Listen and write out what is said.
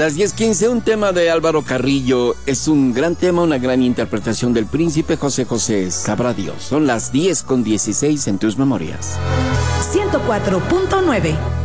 Las 10:15, un tema de Álvaro Carrillo. Es un gran tema, una gran interpretación del príncipe José José. Sabrá Dios. Son las 10:16 en tus memorias. 104.9